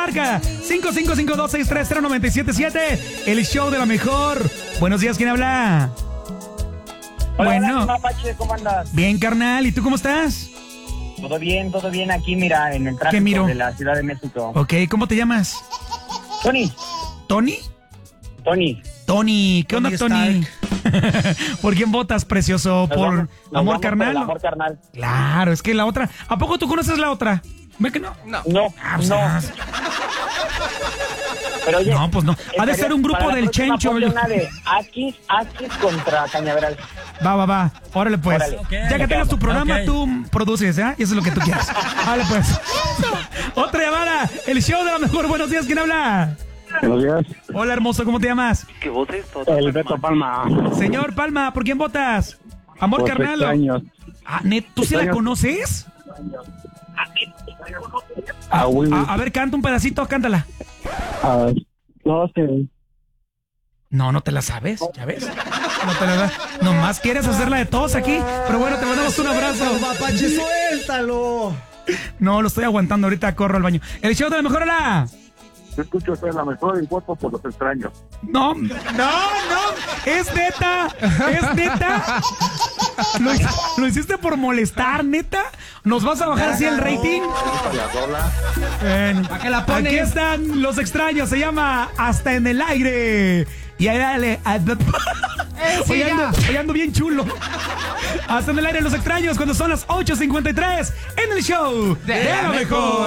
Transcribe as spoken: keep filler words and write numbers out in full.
marca cinco cinco cinco, dos seis tres, cero nueve siete siete. El show de la mejor. Buenos días, ¿quién habla? Hola, Bueno. hola, Mapache, ¿cómo andas? Bien, carnal. ¿Y tú cómo estás? Todo bien, todo bien aquí, mira, en el ¿Qué tráfico miro? de la Ciudad de México. Ok, ¿cómo te llamas? Tony, ¿Tony? Tony. Tony, ¿qué onda, Tony Tony? ¿Por quién votas, precioso? nos ¿Por vamos- nos amor vamos por carnal? el amor carnal. Claro, es que la otra. ¿A poco tú conoces la otra? ¿Ve que no? No. No, Ah, pues, no. ah, Pero oye, No, pues no. Ha de estaría- ser un grupo para la del próxima Chencho. ponte una de Akis, Akis contra Cañaveral. Va, va, va. Órale, pues. Órale. Ok, Ya que tengas tu programa, ok. tú produces, ¿eh? Y eso es lo que tú quieras. Vale, pues. Otra llamada. El show de la mejor. Buenos días, ¿quién habla? Buenos días. Hola, hermoso, ¿cómo te llamas? El Beto Palma. Señor Palma, ¿por quién votas? ¿Amor Por carnal? o- extraños. Ah, net, ¿tú sí la Extraños. conoces? Ah, güey. A, a ver, canta un pedacito, cántala. Ah, no sé. No, no te la sabes, ¿ya ves? No te la sabes. Nomás quieres hacerla de todos aquí. Pero bueno, te mandamos un abrazo. Mapache, suéltalo. No, lo estoy aguantando, ahorita corro al baño. El show de la mejor hora. Yo escucho ser la mejor en cuerpo por los extraños. No, no, no, es neta, es neta. ¿Lo, lo hiciste por molestar, neta? ¿Nos vas a bajar así el rating? La rola. Bueno, ¿Para qué la pones? aquí están los extraños, se llama Hasta en el Aire. Y ahí dale. Hoy ando, hoy ando bien chulo. Hasta en el aire los extraños cuando son las ocho cincuenta y tres en el show de la mejor.